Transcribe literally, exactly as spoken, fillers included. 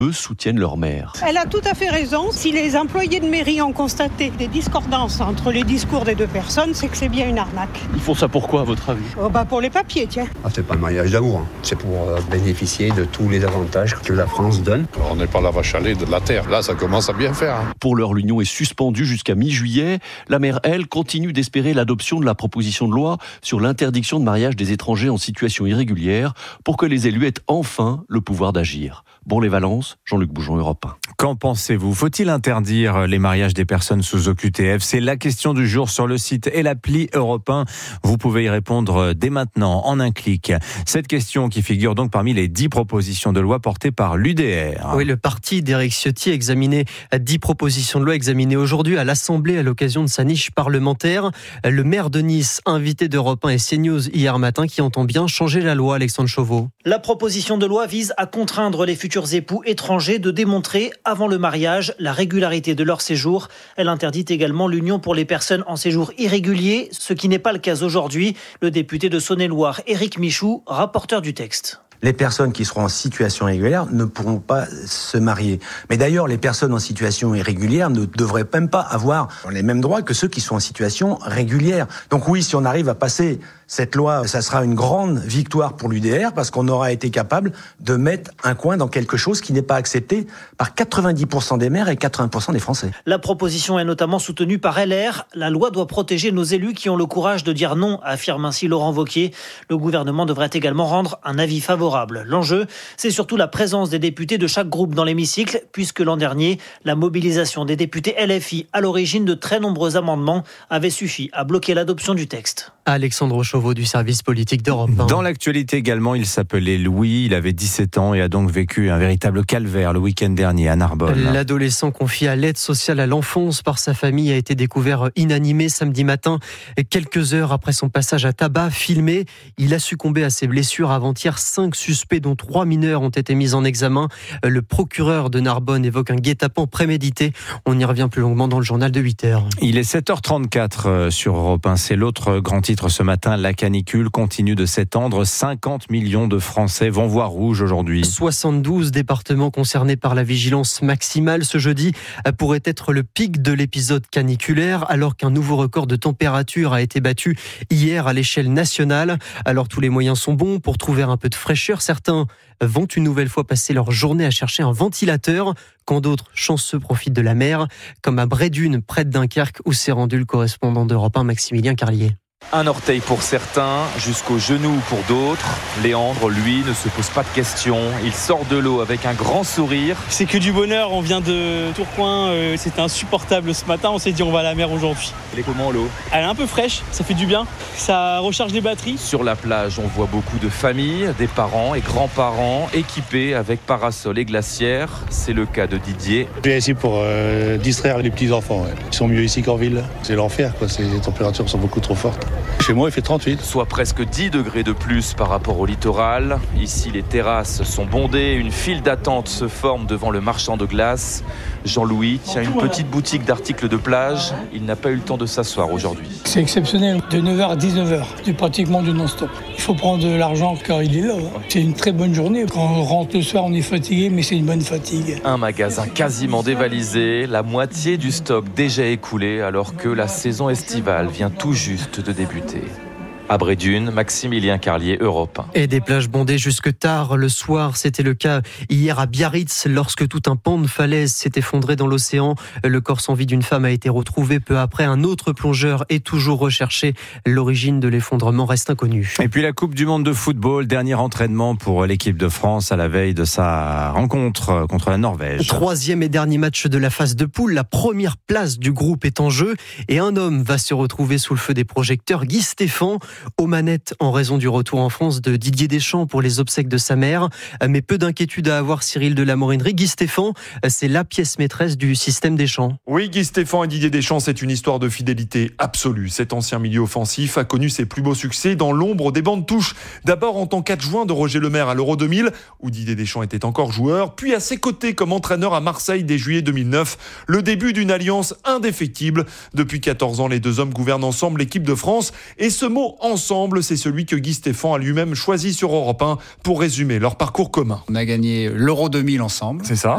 eux soutiennent leur maire. Elle a tout à fait raison. Si les employés de mairie ont constaté des discordances entre les discours des deux personnes, c'est que c'est bien une arnaque. Ils font ça pourquoi, à votre avis ? Oh bah pour les papiers, tiens. Ah, c'est pas un mariage d'amour, hein. C'est pour euh, bénéficier de tous les avantages que la France donne. On n'est pas la vache à lait de la terre. Là, ça commence à bien faire. Hein. Pour l'heure, l'union est suspendue jusqu'à mi-juillet. La maire, elle, continue d'espérer l'adoption de la proposition de loi sur l'interdiction de mariage des étrangers en situation irrégulière pour que les élus aient enfin le pouvoir d'agir. Bourg-les-Valences, Jean-Luc Boujon, Europe un. Qu'en pensez-vous ? Faut-il interdire les mariages des personnes sous O Q T F ? C'est la question du jour sur le site et l'appli Europe un. Vous pouvez y répondre dès maintenant, en un clic. Cette question qui figure donc parmi les dix propositions de loi portées par l'U D R. Oui, le parti d'Éric Ciotti a examiné dix propositions de loi examinées aujourd'hui à l'Assemblée à l'occasion de sa niche parlementaire. Le maire de Nice, invité d'Europe un et CNews hier matin, qui entend bien changer la loi, Alexandre Chauveau. La proposition de loi vise à contraindre les futurs époux étrangers de démontrer avant le mariage la régularité de leur séjour. Elle interdit également l'union pour les personnes en séjour irrégulier, ce qui n'est pas le cas aujourd'hui. Le député de Saône-et-Loire, Éric Michou, rapporteur du texte. Les personnes qui seront en situation irrégulière ne pourront pas se marier. Mais d'ailleurs, les personnes en situation irrégulière ne devraient même pas avoir les mêmes droits que ceux qui sont en situation régulière. Donc oui, si on arrive à passer cette loi, ça sera une grande victoire pour l'U D R parce qu'on aura été capable de mettre un coin dans quelque chose qui n'est pas accepté par quatre-vingt-dix pour cent des maires et quatre-vingts pour cent des Français. La proposition est notamment soutenue par L R. La loi doit protéger nos élus qui ont le courage de dire non, affirme ainsi Laurent Wauquiez. Le gouvernement devrait également rendre un avis favorable. L'enjeu, c'est surtout la présence des députés de chaque groupe dans l'hémicycle, puisque l'an dernier, la mobilisation des députés L F I à l'origine de très nombreux amendements avait suffi à bloquer l'adoption du texte. Alexandre Chauveau du service politique d'Europe un. Dans l'actualité également, il s'appelait Louis, il avait dix-sept ans et a donc vécu un véritable calvaire le week-end dernier à Narbonne. L'adolescent confié à l'aide sociale à l'enfance par sa famille a été découvert inanimé samedi matin. Quelques heures après son passage à tabac filmé, il a succombé à ses blessures avant-hier. Cinq suspects, dont trois mineurs, ont été mis en examen. Le procureur de Narbonne évoque un guet-apens prémédité. On y revient plus longuement dans le journal de huit heures. Il est sept heures trente-quatre sur Europe un. C'est l'autre grand titre ce matin. La canicule continue de s'étendre. cinquante millions de Français vont voir rouge aujourd'hui. soixante-douze départements concernés par la vigilance maximale. Ce jeudi pourrait être le pic de l'épisode caniculaire, alors qu'un nouveau record de température a été battu hier à l'échelle nationale. Alors tous les moyens sont bons pour trouver un peu de fraîcheur. Certains vont une nouvelle fois passer leur journée à chercher un ventilateur, quand d'autres chanceux profitent de la mer, comme à Brédune, près de Dunkerque, où s'est rendu le correspondant d'Europe un, Maximilien Carlier. Un orteil pour certains, jusqu'au genou pour d'autres. Léandre, lui, ne se pose pas de questions. Il sort de l'eau avec un grand sourire. C'est que du bonheur, on vient de Tourcoing, euh, c'était insupportable ce matin, on s'est dit on va à la mer aujourd'hui. Elle est comment l'eau ? Elle est un peu fraîche, ça fait du bien, ça recharge les batteries. Sur la plage, on voit beaucoup de familles, des parents et grands-parents équipés avec parasol et glacière. C'est le cas de Didier. Je viens ici pour euh, distraire les petits-enfants. Ouais. Ils sont mieux ici qu'en ville. C'est l'enfer, quoi. Les températures sont beaucoup trop fortes. Chez moi, il fait trente-huit. Soit presque dix degrés de plus par rapport au littoral. Ici, les terrasses sont bondées. Une file d'attente se forme devant le marchand de glace. Jean-Louis tient une petite boutique d'articles de plage. Il n'a pas eu le temps de s'asseoir aujourd'hui. C'est exceptionnel. De neuf heures à dix-neuf heures, c'est pratiquement du non-stop. Il faut prendre de l'argent car il est là. C'est une très bonne journée. Quand on rentre le soir, on est fatigué, mais c'est une bonne fatigue. Un magasin quasiment dévalisé. La moitié du stock déjà écoulé alors que la saison estivale vient tout juste de débuter. À Brédune, Maximilien Carlier, Europe un. Et des plages bondées jusque tard le soir. C'était le cas hier à Biarritz, lorsque tout un pan de falaise s'est effondré dans l'océan. Le corps sans vie d'une femme a été retrouvé peu après. Un autre plongeur est toujours recherché. L'origine de l'effondrement reste inconnue. Et puis la Coupe du Monde de football, dernier entraînement pour l'équipe de France à la veille de sa rencontre contre la Norvège. Troisième et dernier match de la phase de poule. La première place du groupe est en jeu. Et un homme va se retrouver sous le feu des projecteurs, Guy Stéphane, aux manettes en raison du retour en France de Didier Deschamps pour les obsèques de sa mère. Mais peu d'inquiétude à avoir, Cyril de la Morinerie. Guy Stéphane, c'est la pièce maîtresse du système Deschamps. Oui, Guy Stéphane et Didier Deschamps, c'est une histoire de fidélité absolue. Cet ancien milieu offensif a connu ses plus beaux succès dans l'ombre des bancs de touche. D'abord en tant qu'adjoint de Roger Lemaire à l'Euro deux mille, où Didier Deschamps était encore joueur, puis à ses côtés comme entraîneur à Marseille dès juillet deux mille neuf. Le début d'une alliance indéfectible. Depuis quatorze ans, les deux hommes gouvernent ensemble l'équipe de France. Et ce mot « ensemble », c'est celui que Guy Stéphane a lui-même choisi sur Europe un pour résumer leur parcours commun. On a gagné l'Euro deux mille ensemble. C'est ça.